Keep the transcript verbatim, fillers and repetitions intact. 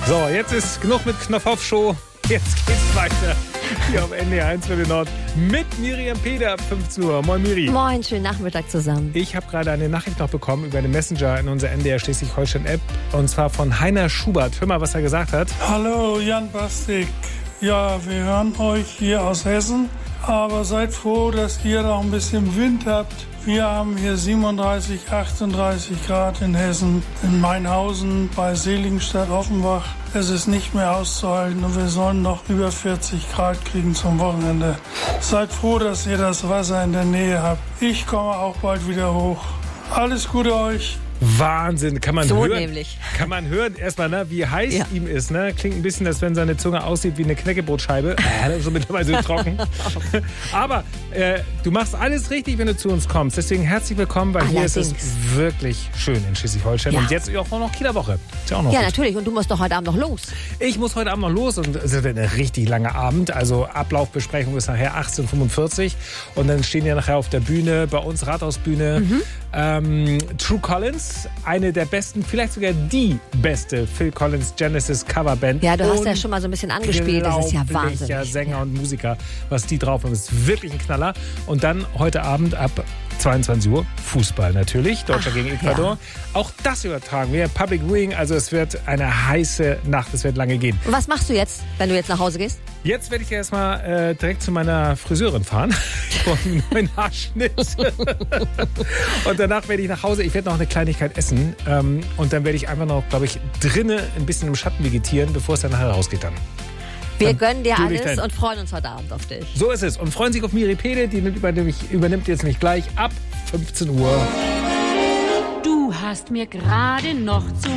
So, jetzt ist genug mit Knopf-Auf-Show. Jetzt geht's weiter hier auf N D R eins für den Nord mit Miriam Peder ab fünfzehn Uhr. Moin Miri. Moin, schönen Nachmittag zusammen. Ich habe gerade eine Nachricht noch bekommen über den Messenger in unserer N D R Schleswig-Holstein-App und zwar von Heiner Schubert. Hör mal, was er gesagt hat. Hallo Jan Bastik. Ja, wir hören euch hier aus Hessen, aber seid froh, dass ihr noch ein bisschen Wind habt. Wir haben hier siebenunddreißig, achtunddreißig Grad in Hessen, in Mainhausen, bei Seligenstadt-Offenbach. Es ist nicht mehr auszuhalten und wir sollen noch über vierzig Grad kriegen zum Wochenende. Seid froh, dass ihr das Wasser in der Nähe habt. Ich komme auch bald wieder hoch. Alles Gute euch. Wahnsinn, kann man so hören. Nämlich. Kann man hören erstmal, ne, wie heiß ja. ihm ist. Ne? Klingt ein bisschen, als wenn seine Zunge aussieht wie eine Knäckebrotscheibe. Äh, so mittlerweile so trocken. Aber äh, du machst alles richtig, wenn du zu uns kommst. Deswegen herzlich willkommen, weil Allerdings. hier ist es wirklich schön in Schleswig-Holstein. Ja. Und jetzt auch noch Kieler Woche. Ist ja auch noch Ja, gut. natürlich. Und du musst doch heute Abend noch los. Ich muss heute Abend noch los und es wird ein richtig langer Abend. Also Ablaufbesprechung ist nachher achtzehn Uhr fünfundvierzig und dann stehen ja nachher auf der Bühne, bei uns Rathausbühne, mhm. ähm, True Collins, eine der besten, vielleicht sogar die beste Phil Collins Genesis Coverband. Ja, du hast ja schon mal so ein bisschen angespielt. Das ist ja Unglaublicher wahnsinnig. Sänger Ja. und Musiker, was die drauf haben, ist wirklich ein Knaller. Und dann heute Abend ab zweiundzwanzig Uhr Fußball natürlich, Deutschland Ach, gegen Ecuador. ja. Auch das übertragen wir, Public Viewing, also es wird eine heiße Nacht, es wird lange gehen. Und was machst du jetzt, wenn du jetzt nach Hause gehst? Jetzt werde ich erstmal äh, direkt zu meiner Friseurin fahren und einen neuen Haarschnitt. Und danach werde ich nach Hause, ich werde noch eine Kleinigkeit essen ähm, und dann werde ich einfach noch, glaube ich, drinnen ein bisschen im Schatten vegetieren, bevor es dann nachher rausgeht dann. Wir Dann gönnen dir tu dich alles dahin. und freuen uns heute Abend auf dich. So ist es. Und freuen sich auf Miri Pede, die nimmt, übernimmt, übernimmt jetzt nämlich gleich ab fünfzehn Uhr. Du hast mir gerade noch zum